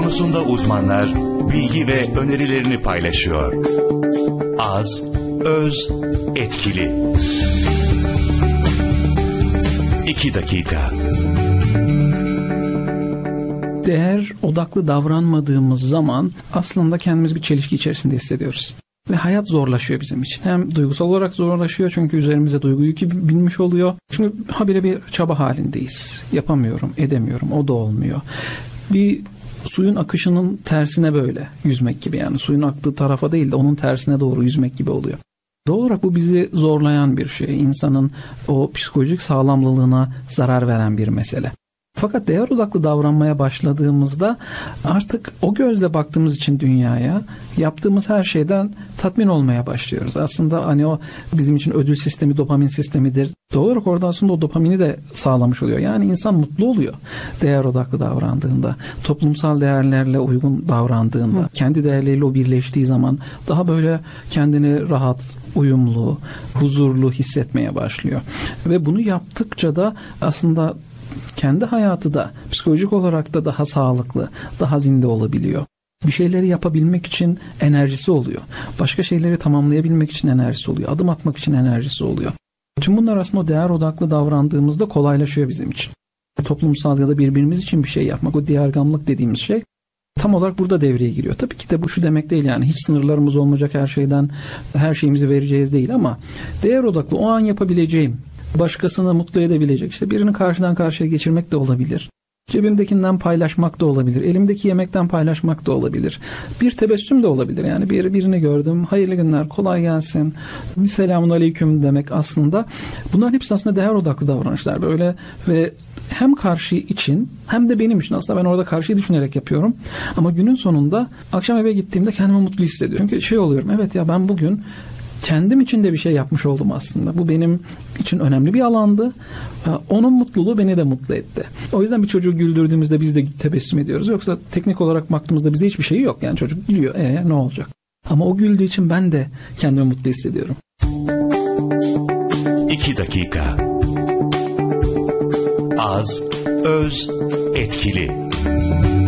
konusunda uzmanlar bilgi ve önerilerini paylaşıyor. Az, öz, etkili. 2 dakika. Değer odaklı davranmadığımız zaman aslında kendimizi bir çelişki içerisinde hissediyoruz. Ve hayat zorlaşıyor bizim için. Hem duygusal olarak zorlaşıyor çünkü üzerimize duygu yükü binmiş oluyor. Çünkü habire bir çaba halindeyiz. Yapamıyorum, edemiyorum, o da olmuyor. Bir suyun akışının tersine böyle yüzmek gibi, yani suyun aktığı tarafa değil de onun tersine doğru yüzmek gibi oluyor. Doğal olarak bu bizi zorlayan bir şey. İnsanın o psikolojik sağlamlılığına zarar veren bir mesele. Fakat değer odaklı davranmaya başladığımızda artık o gözle baktığımız için dünyaya, yaptığımız her şeyden tatmin olmaya başlıyoruz. Aslında hani o bizim için ödül sistemi, dopamin sistemidir. Doğal olarak orada aslında o dopamini de sağlamış oluyor. Yani insan mutlu oluyor değer odaklı davrandığında, toplumsal değerlerle uygun davrandığında, kendi değerleriyle o birleştiği zaman daha böyle kendini rahat, uyumlu, huzurlu hissetmeye başlıyor. Ve bunu yaptıkça da aslında kendi hayatı da psikolojik olarak da daha sağlıklı, daha zinde olabiliyor. Bir şeyleri yapabilmek için enerjisi oluyor. Başka şeyleri tamamlayabilmek için enerjisi oluyor. Adım atmak için enerjisi oluyor. Tüm bunlar aslında o değer odaklı davrandığımızda kolaylaşıyor bizim için. Toplumsal ya da birbirimiz için bir şey yapmak, o diyargamlık dediğimiz şey tam olarak burada devreye giriyor. Tabii ki de bu şu demek değil, yani hiç sınırlarımız olmayacak, her şeyden her şeyimizi vereceğiz değil, ama değer odaklı o an yapabileceğim, başkasını mutlu edebilecek, işte birini karşıdan karşıya geçirmek de olabilir. Cebimdekinden paylaşmak da olabilir. Elimdeki yemekten paylaşmak da olabilir. Bir tebessüm de olabilir. Yani birini gördüm, hayırlı günler, kolay gelsin, bir selamun aleyküm demek aslında. Bunların hepsi aslında değer odaklı davranışlar. Böyle ve hem karşı için hem de benim için, aslında ben orada karşıyı düşünerek yapıyorum. Ama günün sonunda akşam eve gittiğimde kendimi mutlu hissediyorum. Çünkü oluyorum, evet ya ben bugün kendim için de bir şey yapmış oldum aslında. Bu benim için önemli bir alandı. Onun mutluluğu beni de mutlu etti. O yüzden bir çocuğu güldürdüğümüzde biz de tebessüm ediyoruz. Yoksa teknik olarak baktığımızda bize hiçbir şey yok. Yani çocuk gülüyor. Ne olacak? Ama o güldüğü için ben de kendimi mutlu hissediyorum. 2 dakika. Az, öz, etkili.